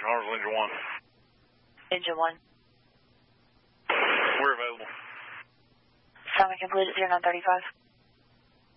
Harville, Engine 1. Engine 1. We're available. Summit complete at 0935.